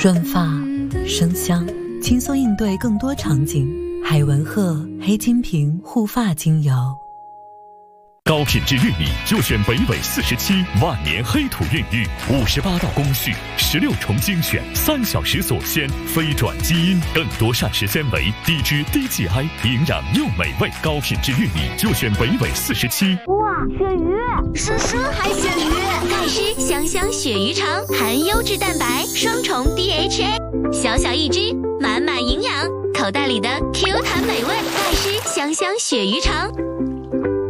润发生香，轻松应对更多场景。海文赫黑金瓶护发精油。 高品质玉米就选北纬47万年黑土孕育，58道工序，16重精选，3小时锁鲜，非转基因，更多膳食纤维，低脂低 GI， 营养又美味。高品质玉米就选北纬47。 哇，鳕鱼，诗诗还鳕鱼， 钙湿香香鳕鱼肠，含优质蛋白，双重 DHA， 小小一只，满满营养，口袋里的 Q 弹美味，钙湿香香鳕鱼肠。